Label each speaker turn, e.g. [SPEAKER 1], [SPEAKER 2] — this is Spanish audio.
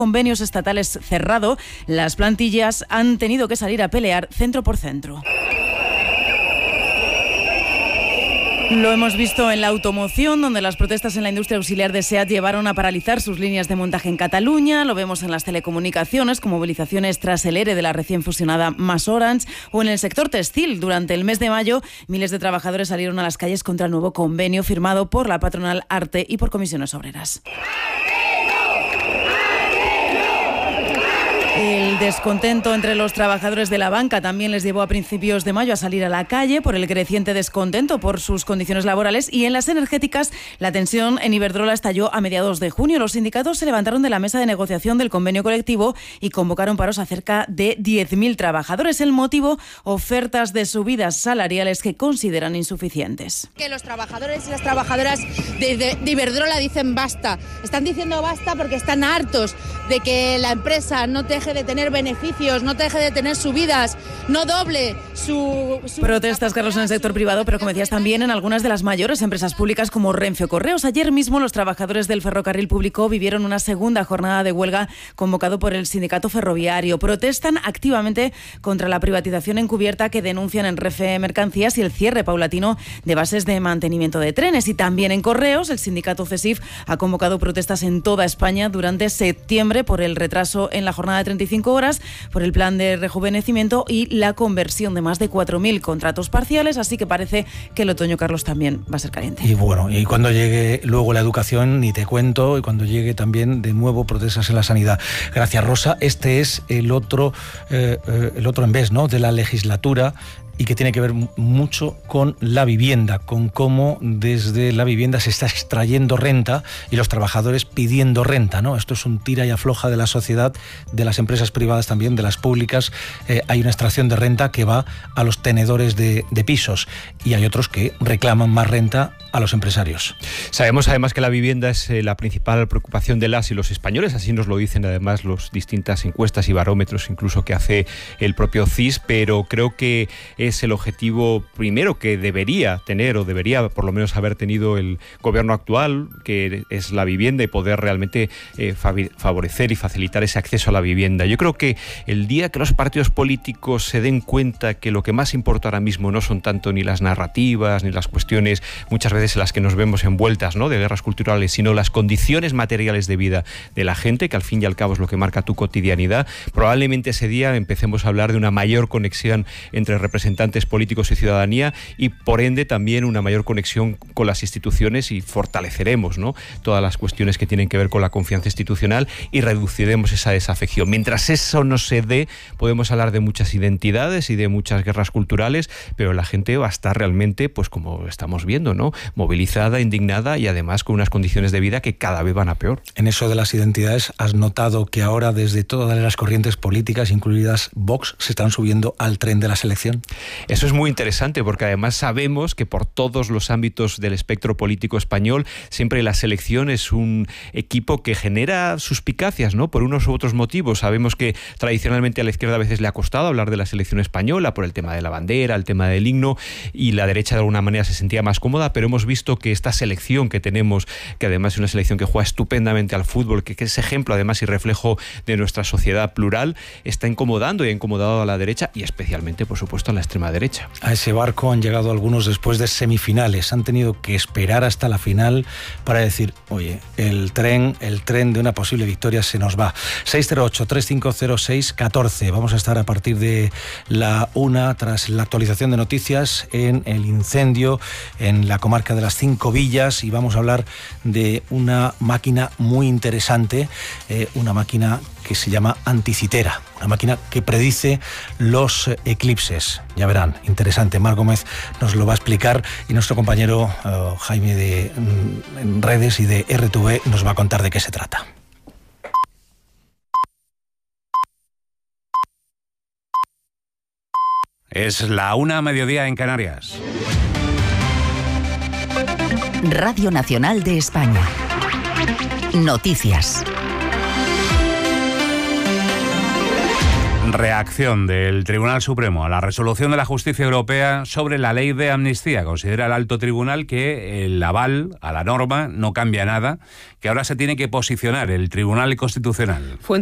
[SPEAKER 1] convenios estatales cerrado, las plantillas han tenido que salir a pelear centro por centro. Lo hemos visto en la automoción, donde las protestas en la industria auxiliar de SEAT llevaron a paralizar sus líneas de montaje en Cataluña. Lo vemos en las telecomunicaciones, con movilizaciones tras el ERE de la recién fusionada MasOrange, o en el sector textil. Durante el mes de mayo, miles de trabajadores salieron a las calles contra el nuevo convenio firmado por la patronal ARTE y por comisiones obreras. El descontento entre los trabajadores de la banca también les llevó a principios de mayo a salir a la calle por el creciente descontento por sus condiciones laborales, y en las energéticas la tensión en Iberdrola estalló a mediados de junio. Los sindicatos se levantaron de la mesa de negociación del convenio colectivo y convocaron paros a cerca de 10.000 trabajadores. El motivo: ofertas de subidas salariales que consideran insuficientes.
[SPEAKER 2] Que los trabajadores y las trabajadoras de Iberdrola dicen basta. Están diciendo basta porque están hartos de que la empresa no deje de tener beneficios, no deje de tener subidas, no doble su
[SPEAKER 1] protestas, Carlos, en el sector privado, pero como decías, también en algunas de las mayores empresas públicas como Renfe o Correos. Ayer mismo los trabajadores del ferrocarril público vivieron una segunda jornada de huelga convocado por el sindicato ferroviario. Protestan activamente contra la privatización encubierta que denuncian en Renfe Mercancías y el cierre paulatino de bases de mantenimiento de trenes. Y también en Correos, el sindicato CESIF ha convocado protestas en toda España durante septiembre por el retraso en la jornada de 35 horas, por el plan de rejuvenecimiento y la conversión de más de 4.000 contratos parciales. Así que parece que el otoño, Carlos, también va a ser caliente.
[SPEAKER 3] Y bueno, y cuando llegue luego la educación, ni te cuento, y cuando llegue también de nuevo protestas en la sanidad. Gracias, Rosa. Este es el otro en vez, ¿no?, de la legislatura, y que tiene que ver mucho con la vivienda, con cómo desde la vivienda se está extrayendo renta y los trabajadores pidiendo renta, ¿no? Esto es un tira y afloja de la sociedad, de las empresas privadas también, de las públicas. Hay una extracción de renta que va a los tenedores de pisos, y hay otros que reclaman más renta a los empresarios.
[SPEAKER 4] Sabemos además que la vivienda es la principal preocupación de las y los españoles, así nos lo dicen además las distintas encuestas y barómetros incluso que hace el propio CIS, pero creo que es el objetivo primero que debería tener, o debería por lo menos haber tenido, el gobierno actual, que es la vivienda y poder realmente favorecer y facilitar ese acceso a la vivienda. Yo creo que el día que los partidos políticos se den cuenta que lo que más importa ahora mismo no son tanto ni las narrativas ni las cuestiones muchas veces en las que nos vemos envueltas, ¿no?, de guerras culturales, sino las condiciones materiales de vida de la gente, que al fin y al cabo es lo que marca tu cotidianidad, probablemente ese día empecemos a hablar de una mayor conexión entre representantes políticos y ciudadanía, y por ende también una mayor conexión con las instituciones, y fortaleceremos, ¿no?, todas las cuestiones que tienen que ver con la confianza institucional y reduciremos esa desafección. Mientras eso no se dé, podemos hablar de muchas identidades y de muchas guerras culturales, pero la gente va a estar realmente, pues como estamos viendo, ¿no?, movilizada, indignada, y además con unas condiciones de vida que cada vez van a peor.
[SPEAKER 3] En eso de las identidades, ¿has notado que ahora desde todas las corrientes políticas, incluidas Vox, se están subiendo al tren de la selección?
[SPEAKER 4] Eso es muy interesante, porque además sabemos que por todos los ámbitos del espectro político español siempre la selección es un equipo que genera suspicacias, ¿no?, por unos u otros motivos. Sabemos que tradicionalmente a la izquierda a veces le ha costado hablar de la selección española por el tema de la bandera, el tema del himno, y la derecha de alguna manera se sentía más cómoda, pero hemos visto que esta selección que tenemos, que además es una selección que juega estupendamente al fútbol, que es ejemplo además y reflejo de nuestra sociedad plural, está incomodando y ha incomodado a la derecha, y especialmente, por supuesto, a la extrema derecha.
[SPEAKER 3] A ese barco han llegado algunos después de semifinales. Han tenido que esperar hasta la final para decir, oye, el tren de una posible victoria se nos va. 608-3506-14. Vamos a estar a partir de la 1 tras la actualización de noticias en el incendio en la comarca de las Cinco Villas, y vamos a hablar de una máquina muy interesante, una máquina que se llama Anticitera, una máquina que predice los eclipses. Ya verán, interesante. Mar Gómez nos lo va a explicar, y nuestro compañero Jaime de Redes y de RTV nos va a contar de qué se trata.
[SPEAKER 5] Es la 1:00 en Canarias.
[SPEAKER 6] Radio Nacional de España. Noticias.
[SPEAKER 5] Reacción del Tribunal Supremo a la resolución de la Justicia Europea sobre la ley de amnistía. Considera el alto tribunal que el aval a la norma no cambia nada, que ahora se tiene que posicionar el Tribunal Constitucional.